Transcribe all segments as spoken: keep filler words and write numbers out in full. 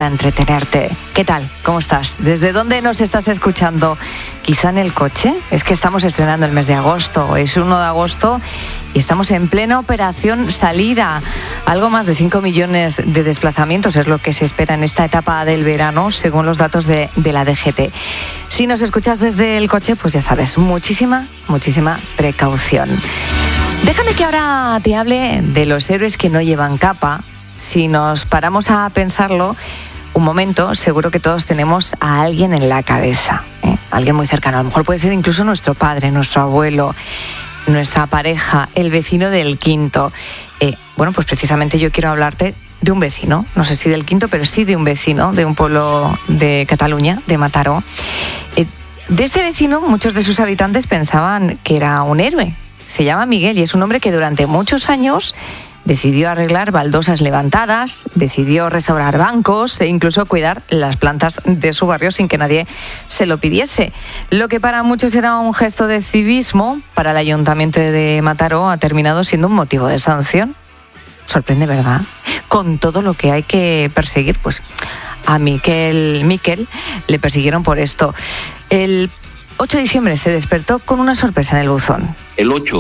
para entretenerte. ¿Qué tal? ¿Cómo estás? ¿Desde dónde nos estás escuchando? ¿Quizá en el coche? Es que estamos estrenando el mes de agosto. Es uno de agosto y estamos en plena operación salida. Algo más de cinco millones de desplazamientos es lo que se espera en esta etapa del verano, según los datos de, de la D G T. Si nos escuchas desde el coche, pues ya sabes, muchísima, muchísima precaución. Déjame que ahora te hable de los héroes que no llevan capa. Si nos paramos a pensarlo un momento, seguro que todos tenemos a alguien en la cabeza, ¿eh? Alguien muy cercano. A lo mejor puede ser incluso nuestro padre, nuestro abuelo, nuestra pareja, el vecino del quinto. Eh, bueno, pues precisamente yo quiero hablarte de un vecino, no sé si del quinto, pero sí de un vecino de un pueblo de Cataluña, de Mataró. Eh, de este vecino, muchos de sus habitantes pensaban que era un héroe. Se llama Miguel y es un hombre que durante muchos años decidió arreglar baldosas levantadas, decidió restaurar bancos e incluso cuidar las plantas de su barrio sin que nadie se lo pidiese. Lo que para muchos era un gesto de civismo, para el Ayuntamiento de Mataró ha terminado siendo un motivo de sanción. Sorprende, ¿verdad? Con todo lo que hay que perseguir, pues a Miquel, Miquel le persiguieron por esto. El ocho de diciembre se despertó con una sorpresa en el buzón. El ocho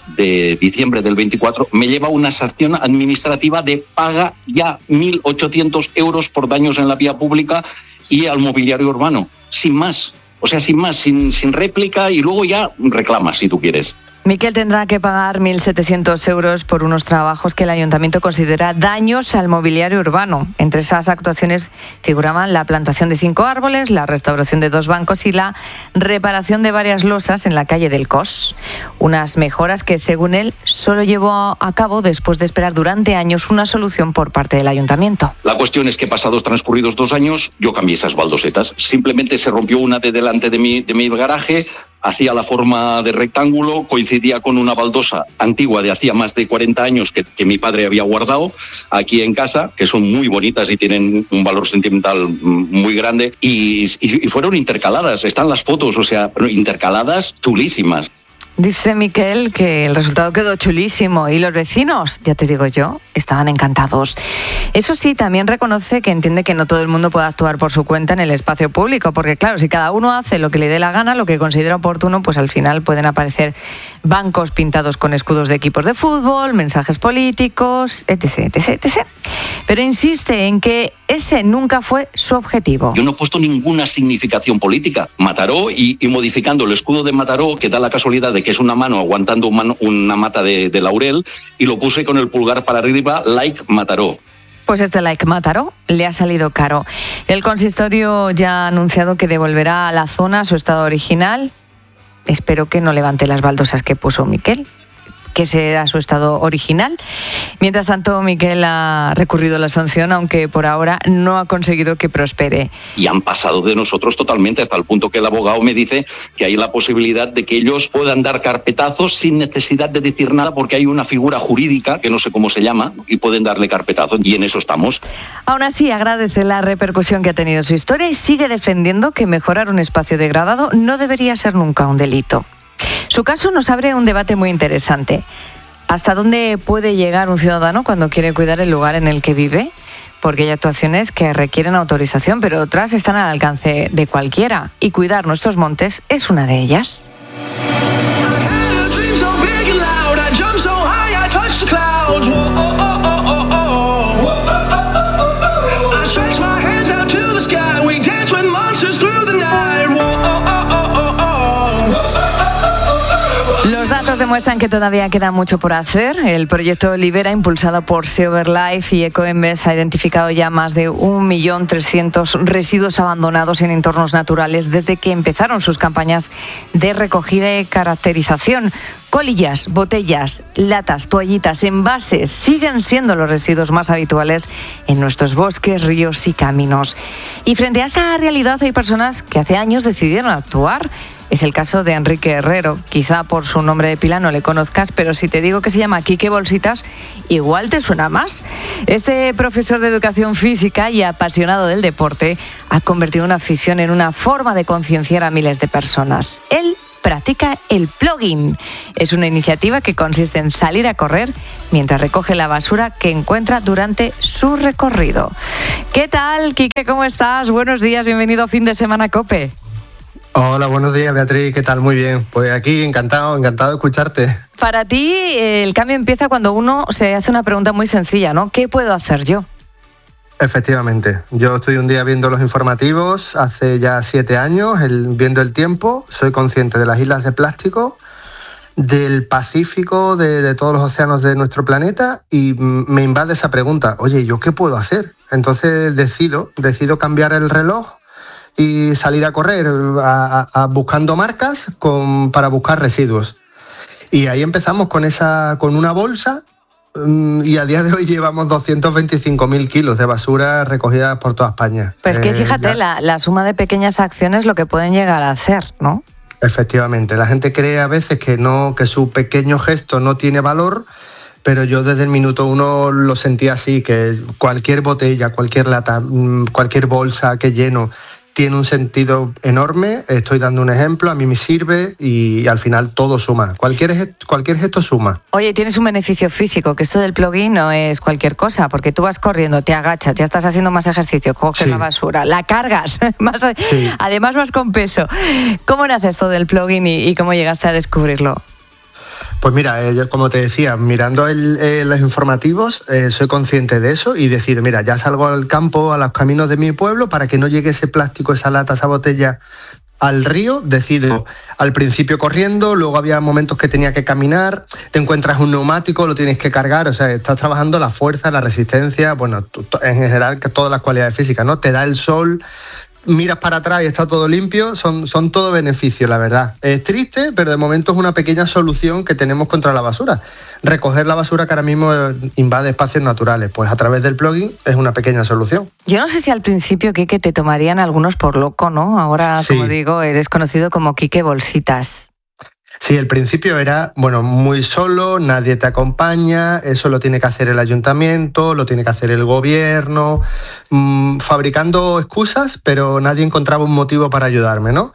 de diciembre del veinticuatro me lleva una sanción administrativa de paga ya mil ochocientos euros por daños en la vía pública y al mobiliario urbano, sin más, o sea, sin más, sin, sin réplica, y luego ya reclamas si tú quieres. Miquel tendrá que pagar mil setecientos euros por unos trabajos que el ayuntamiento considera daños al mobiliario urbano. Entre esas actuaciones figuraban la plantación de cinco árboles, la restauración de dos bancos y la reparación de varias losas en la calle del Cos. Unas mejoras que, según él, solo llevó a cabo después de esperar durante años una solución por parte del ayuntamiento. La cuestión es que pasados transcurridos dos años, yo cambié esas baldosetas. Simplemente se rompió una de delante de mi, de mi garaje, hacía la forma de rectángulo, coincidía con una baldosa antigua de hacía más de cuarenta años que, que mi padre había guardado aquí en casa, que son muy bonitas y tienen un valor sentimental muy grande, y, y, y fueron intercaladas, están las fotos, o sea, intercaladas chulísimas. Dice Miquel que el resultado quedó chulísimo y los vecinos, ya te digo yo, estaban encantados. Eso sí, también reconoce que entiende que no todo el mundo puede actuar por su cuenta en el espacio público, porque claro, si cada uno hace lo que le dé la gana, lo que considera oportuno, pues al final pueden aparecer bancos pintados con escudos de equipos de fútbol, mensajes políticos, etc, etc, etcétera. Pero insiste en que ese nunca fue su objetivo. Yo no he puesto ninguna significación política. Mataró y, y modificando el escudo de Mataró, que da la casualidad de que es una mano aguantando un mano, una mata de, de laurel, y lo puse con el pulgar para arriba, like Mataró. Pues este like Mataró le ha salido caro. El consistorio ya ha anunciado que devolverá a la zona a su estado original. Espero que no levante las baldosas que puso Miquel, que será su estado original. Mientras tanto, Miquel ha recurrido a la sanción, aunque por ahora no ha conseguido que prospere. Y han pasado de nosotros totalmente, hasta el punto que el abogado me dice que hay la posibilidad de que ellos puedan dar carpetazos sin necesidad de decir nada, porque hay una figura jurídica, que no sé cómo se llama, y pueden darle carpetazo, y en eso estamos. Aún así, agradece la repercusión que ha tenido su historia y sigue defendiendo que mejorar un espacio degradado no debería ser nunca un delito. Su caso nos abre un debate muy interesante. ¿Hasta dónde puede llegar un ciudadano cuando quiere cuidar el lugar en el que vive? Porque hay actuaciones que requieren autorización, pero otras están al alcance de cualquiera. Y cuidar nuestros montes es una de ellas. Demuestran que todavía queda mucho por hacer. El proyecto Libera, impulsado por SeoverLife y Ecoembes, ha identificado ya más de un millón trescientos mil residuos abandonados en entornos naturales desde que empezaron sus campañas de recogida y caracterización. Colillas, botellas, latas, toallitas, envases siguen siendo los residuos más habituales en nuestros bosques, ríos y caminos. Y frente a esta realidad hay personas que hace años decidieron actuar. Es el caso de Enrique Herrero. Quizá por su nombre de pila no le conozcas, pero si te digo que se llama Quique Bolsitas, igual te suena más. Este profesor de educación física y apasionado del deporte ha convertido una afición en una forma de concienciar a miles de personas. Él practica el plogging. Es una iniciativa que consiste en salir a correr mientras recoge la basura que encuentra durante su recorrido. ¿Qué tal, Quique? ¿Cómo estás? Buenos días, bienvenido a Fin de Semana COPE. Hola, buenos días, Beatriz, ¿qué tal? Muy bien, pues aquí encantado, encantado de escucharte. Para ti, el cambio empieza cuando uno se hace una pregunta muy sencilla, ¿no? ¿Qué puedo hacer yo? Efectivamente, yo estoy un día viendo los informativos, hace ya siete años, el, viendo el tiempo, soy consciente de las islas de plástico, del Pacífico, de, de todos los océanos de nuestro planeta, y me invade esa pregunta, oye, ¿yo qué puedo hacer? Entonces decido, decido cambiar el reloj y salir a correr a, a, a buscando marcas con, para buscar residuos. Y ahí empezamos con, esa, con una bolsa y a día de hoy llevamos doscientos veinticinco mil kilos de basura recogida por toda España. Pues que fíjate, eh, la, la suma de pequeñas acciones lo que pueden llegar a hacer, ¿no? Efectivamente, la gente cree a veces que, no, que su pequeño gesto no tiene valor, pero yo desde el minuto uno lo sentía así, que cualquier botella, cualquier lata, cualquier bolsa que lleno tiene un sentido enorme. Estoy dando un ejemplo, a mí me sirve y al final todo suma. Cualquier gesto, cualquier gesto suma. Oye, tienes un beneficio físico, que esto del plogging no es cualquier cosa, porque tú vas corriendo, te agachas, ya estás haciendo más ejercicio, coges sí. la basura, la cargas, más, sí. además vas con peso. ¿Cómo nace esto del plogging y, y cómo llegaste a descubrirlo? Pues mira, eh, yo, como te decía, mirando el, eh, los informativos, eh, soy consciente de eso y decido, mira, ya salgo al campo, a los caminos de mi pueblo, para que no llegue ese plástico, esa lata, esa botella al río. Decido al principio corriendo, luego había momentos que tenía que caminar, te encuentras un neumático, lo tienes que cargar, o sea, estás trabajando la fuerza, la resistencia, bueno, en general todas las cualidades físicas, ¿no? Te da el sol, miras para atrás y está todo limpio, son, son todo beneficios, la verdad. Es triste, pero de momento es una pequeña solución que tenemos contra la basura. Recoger la basura que ahora mismo invade espacios naturales, pues a través del plogging es una pequeña solución. Yo no sé si al principio, Quique, te tomarían algunos por loco, ¿no? Ahora, sí. como digo, eres conocido como Quique Bolsitas. Sí, el principio era, bueno, muy solo, nadie te acompaña, eso lo tiene que hacer el ayuntamiento, lo tiene que hacer el gobierno, mmm, fabricando excusas, pero nadie encontraba un motivo para ayudarme, ¿no?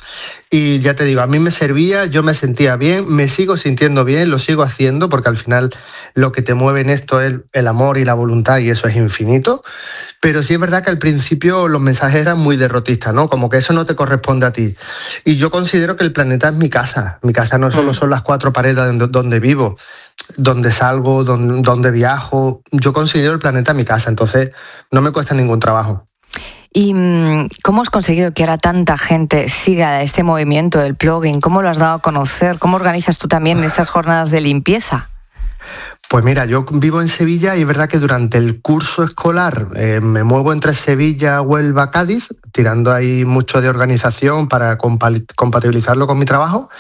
Y ya te digo, a mí me servía, yo me sentía bien, me sigo sintiendo bien, lo sigo haciendo, porque al final lo que te mueve en esto es el amor y la voluntad, y eso es infinito. Pero sí es verdad que al principio los mensajes eran muy derrotistas, ¿no? Como que eso no te corresponde a ti. Y yo considero que el planeta es mi casa. Mi casa no solo son las cuatro paredes donde vivo, donde salgo, donde, donde viajo. Yo considero el planeta mi casa, entonces no me cuesta ningún trabajo. ¿Y cómo has conseguido que ahora tanta gente siga este movimiento del plogging? ¿Cómo lo has dado a conocer? ¿Cómo organizas tú también esas jornadas de limpieza? Pues mira, yo vivo en Sevilla y es verdad que durante el curso escolar eh, me muevo entre Sevilla, Huelva, Cádiz, tirando ahí mucho de organización para compa- compatibilizarlo con mi trabajo,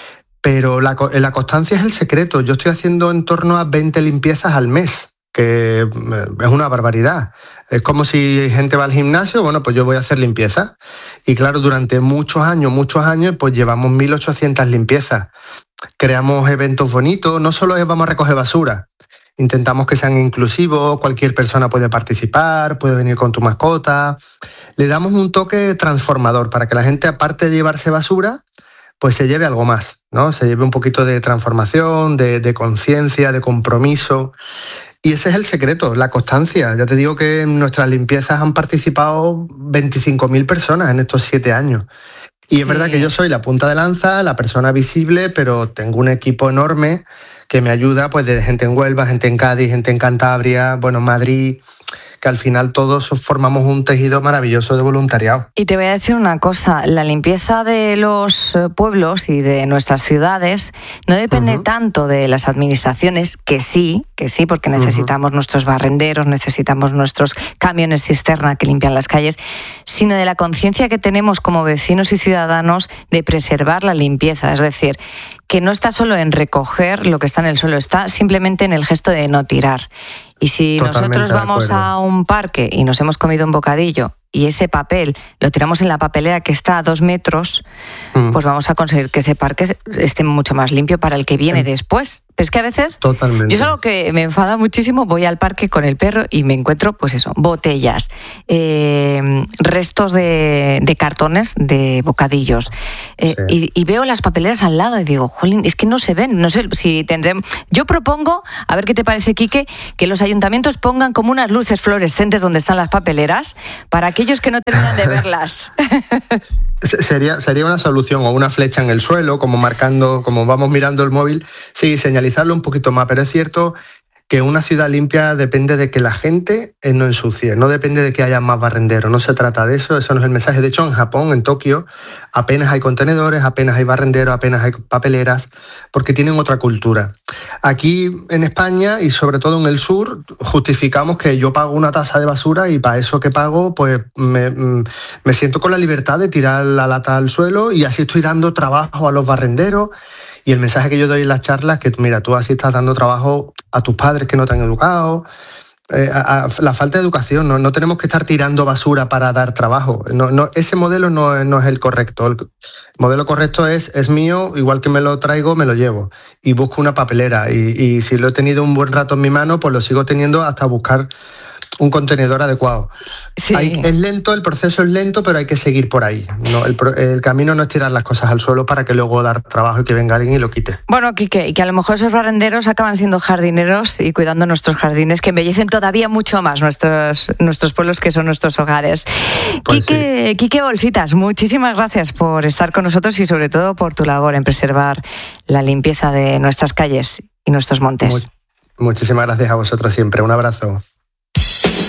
pero la, la constancia es el secreto. Yo estoy haciendo en torno a veinte limpiezas al mes, que es una barbaridad. Es como si gente va al gimnasio, bueno, pues yo voy a hacer limpieza. Y claro, durante muchos años, muchos años, pues llevamos mil ochocientas limpiezas. Creamos eventos bonitos, no solo vamos a recoger basura, intentamos que sean inclusivos, cualquier persona puede participar, puede venir con tu mascota. Le damos un toque transformador para que la gente, aparte de llevarse basura, pues se lleve algo más, ¿no? Se lleve un poquito de transformación, de, de conciencia, de compromiso. Y ese es el secreto, la constancia. Ya te digo que en nuestras limpiezas han participado veinticinco mil personas en estos siete años. Y es sí. verdad que yo soy la punta de lanza, la persona visible, pero tengo un equipo enorme que me ayuda, pues de gente en Huelva, gente en Cádiz, gente en Cantabria, bueno, Madrid, que al final todos formamos un tejido maravilloso de voluntariado. Y te voy a decir una cosa, la limpieza de los pueblos y de nuestras ciudades no depende uh-huh. tanto de las administraciones, que sí, que sí, porque necesitamos uh-huh. nuestros barrenderos, necesitamos nuestros camiones cisterna que limpian las calles, sino de la conciencia que tenemos como vecinos y ciudadanos de preservar la limpieza. Es decir, que no está solo en recoger lo que está en el suelo, está simplemente en el gesto de no tirar. Y si Totalmente nosotros vamos a un parque y nos hemos comido un bocadillo y ese papel lo tiramos en la papelera que está a dos metros, mm. pues vamos a conseguir que ese parque esté mucho más limpio para el que viene mm. después. Pero es que a veces, Totalmente. yo es algo que me enfada muchísimo, voy al parque con el perro y me encuentro, pues eso, botellas, eh, restos de, de cartones, de bocadillos, eh, sí. y, y veo las papeleras al lado y digo, jolín, es que no se ven, no sé si tendremos... Yo propongo, a ver qué te parece, Quique, que los ayuntamientos pongan como unas luces fluorescentes donde están las papeleras para aquellos que no terminan de verlas. Sería, sería una solución, o una flecha en el suelo, como marcando, como vamos mirando el móvil, sí, señalizarlo un poquito más, pero es cierto que una ciudad limpia depende de que la gente no ensucie, no depende de que haya más barrenderos, no se trata de eso, eso no es el mensaje. De hecho, en Japón, en Tokio, apenas hay contenedores, apenas hay barrenderos, apenas hay papeleras, porque tienen otra cultura. Aquí en España, y sobre todo en el sur, justificamos que yo pago una tasa de basura y para eso que pago, pues me, me siento con la libertad de tirar la lata al suelo y así estoy dando trabajo a los barrenderos. Y el mensaje que yo doy en las charlas es que, mira, tú así estás dando trabajo a tus padres que no te han educado, eh, a, a la falta de educación, no, no tenemos que estar tirando basura para dar trabajo. No, no, ese modelo no, no es el correcto. El modelo correcto es, es mío, igual que me lo traigo, me lo llevo. Y busco una papelera. Y, y si lo he tenido un buen rato en mi mano, pues lo sigo teniendo hasta buscar un contenedor adecuado. Sí. Hay, es lento, el proceso es lento, pero hay que seguir por ahí. No, el, el camino no es tirar las cosas al suelo para que luego dar trabajo y que venga alguien y lo quite. Bueno, Quique, y que a lo mejor esos barrenderos acaban siendo jardineros y cuidando nuestros jardines, que embellecen todavía mucho más nuestros, nuestros pueblos, que son nuestros hogares. Pues Quique, sí. Quique Bolsitas, muchísimas gracias por estar con nosotros y sobre todo por tu labor en preservar la limpieza de nuestras calles y nuestros montes. Much- muchísimas gracias a vosotros siempre. Un abrazo.